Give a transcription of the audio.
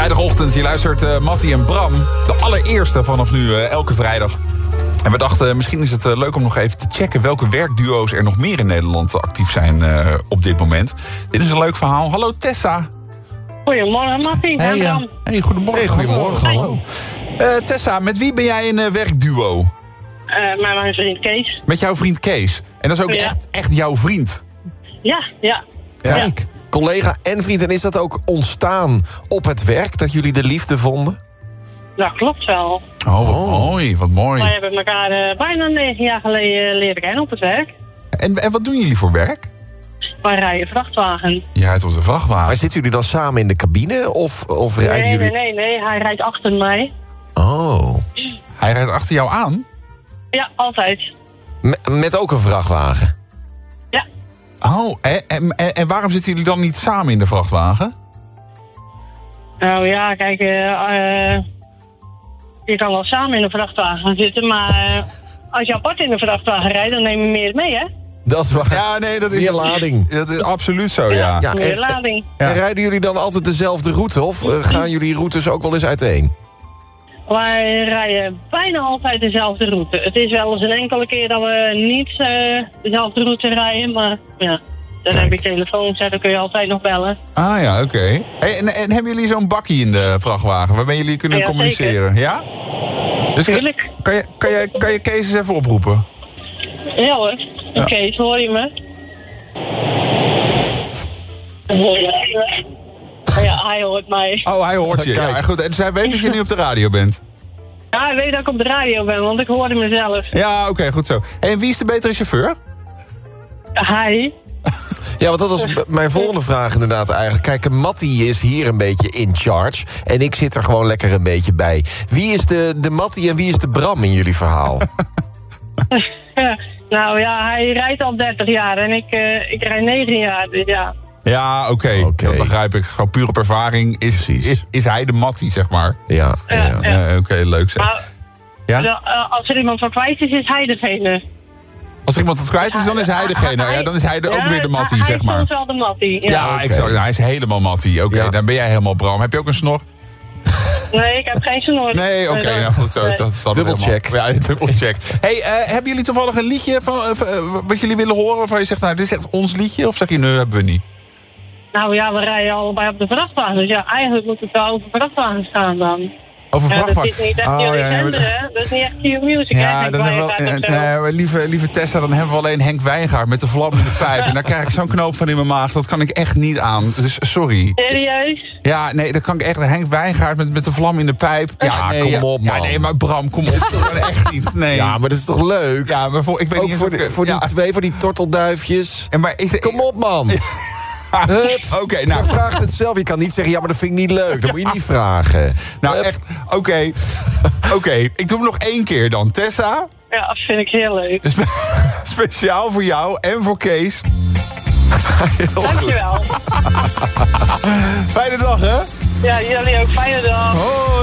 Vrijdagochtend, je luistert Mattie en Bram. De allereerste vanaf nu, elke vrijdag. En we dachten, misschien is het leuk om nog even te checken welke werkduo's er nog meer in Nederland actief zijn op dit moment. Dit is een leuk verhaal. Hallo Tessa. Goedemorgen Mattie en Bram. Hey, goedemorgen. Hey, goedemorgen. Hallo. Tessa, met wie ben jij een werkduo? Met mijn vriend Kees. Met jouw vriend Kees. En dat is ook echt jouw vriend. Ja. Kijk, collega en vriend. En is dat ook ontstaan op het werk, dat jullie de liefde vonden? Dat klopt wel. Oh, wat mooi, wat mooi. Wij hebben elkaar bijna 9 jaar geleden leren kennen op het werk. En wat doen jullie voor werk? Wij rijden vrachtwagen. Je rijdt op de vrachtwagen. Maar zitten jullie dan samen in de cabine of rijden jullie... Nee. Hij rijdt achter mij. Oh. Hij rijdt achter jou aan? Ja, altijd. Met ook een vrachtwagen? Ja. Oh, en waarom zitten jullie dan niet samen in de vrachtwagen? Nou ja, kijk, je kan wel samen in de vrachtwagen gaan zitten, maar als je apart in de vrachtwagen rijdt, dan neem je meer mee, hè? Dat is waar. Ja, nee, dat is... Meer lading. Dat is absoluut zo, ja. Ja, Meer lading. En rijden jullie dan altijd dezelfde route? Of gaan jullie routes ook wel eens uiteen? Wij rijden bijna altijd dezelfde route. Het is wel eens een enkele keer dat we niet dezelfde route rijden, maar ja, dan heb je telefoons, dan kun je altijd nog bellen. Ah ja, oké. Hey, en hebben jullie zo'n bakkie in de vrachtwagen waarmee jullie kunnen communiceren? Zeker. Ja? Dus Tuurlijk. Kan je Kees eens even oproepen? Ja hoor. Oké, hoor je me? Ja, hij hoort mij. Oh, hij hoort je. Kijk. Ja, goed. En dus hij weet dat je nu op de radio bent? Ja, hij weet dat ik op de radio ben, want ik hoorde mezelf. Ja, oké, goed zo. Hey, en wie is de betere chauffeur? Hij. Ja, want dat was mijn volgende vraag inderdaad eigenlijk. Kijk, Mattie is hier een beetje in charge. En ik zit er gewoon lekker een beetje bij. Wie is de Mattie en wie is de Bram in jullie verhaal? Nou ja, hij rijdt al 30 jaar en ik rijd 9 jaar, dus ja. Ja, oké. Dat begrijp ik. Gewoon puur op ervaring is hij de Mattie, zeg maar. Ja. Oké, leuk zeg. Maar, ja? als er iemand van kwijt is hij degene. Als er iemand wat kwijt is, dan is hij degene. Ja, dan is hij ook weer de Mattie, zeg maar. Hij is wel de Mattie. Ja, exact. Hij is helemaal Mattie. Oké, dan ben jij helemaal Bram. Heb je ook een snor? Nee, ik heb geen snor. Nee, oké, nou goed zo. Nee. Dubbelcheck. Ja, dubbelcheck. Hey, hebben jullie toevallig een liedje van wat jullie willen horen? Waarvan je zegt, nou, dit is echt ons liedje? Of zeg je, nee, hebben we niet? Nou ja, we rijden allebei op de vrachtwagen. Dus ja, eigenlijk moet het wel over vrachtwagens gaan dan. Over vrachtwagen? Dat is niet echt jullie zender, hè? Dat is niet echt Q-music, hè? Ja, Henk dan hebben we, lieve Tessa, dan hebben we alleen Henk Wijngaard met de vlam in de pijp. En daar krijg ik zo'n knoop van in mijn maag. Dat kan ik echt niet aan. Dus sorry. Serieus? Ja, nee, dat kan ik echt. Henk Wijngaard met de vlam in de pijp. Ja, nee, kom op, man. Ja, nee, maar Bram, kom op. Dat kan echt niet. Nee. Ja, maar dat is toch leuk? Ja, maar ik weet ook niet voor die tortelduifjes. En maar Kom op, man. Oké, nou. Je vraagt het zelf. Je kan niet zeggen, ja, maar dat vind ik niet leuk. Dat moet je niet vragen. Nou, echt, oké. Ik doe hem nog 1 keer dan. Tessa? Ja, dat vind ik heel leuk. Speciaal voor jou en voor Kees. Dankjewel. Fijne dag, hè? Ja, jullie ook. Fijne dag. Hoi.